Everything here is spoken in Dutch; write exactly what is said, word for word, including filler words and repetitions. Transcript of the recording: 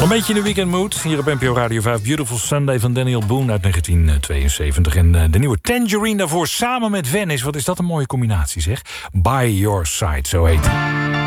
Een beetje in de weekendmood. Hier op N P O Radio vijf. Beautiful Sunday van Daniel Boone uit negentien tweeënzeventig. En uh, de nieuwe Tangerine daarvoor samen met Venice. Wat is dat een mooie combinatie, zeg. By Your Side, zo heet hij.